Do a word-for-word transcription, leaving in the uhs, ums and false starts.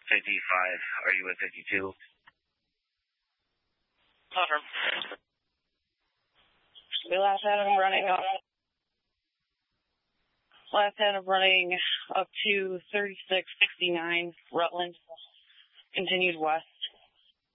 fifty-five. Are you with fifty-two? Confirm. We last had him running up. Last had him running up to thirty-six sixty-nine Rutland. Continued west.